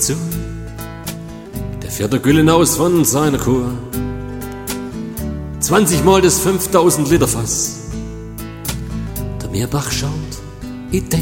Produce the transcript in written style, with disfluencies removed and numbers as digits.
zu. Der fährt der Güllen aus von seiner Kur. 20-mal das 5000 Liter Fass. Der Meerbach schaut, ich denk,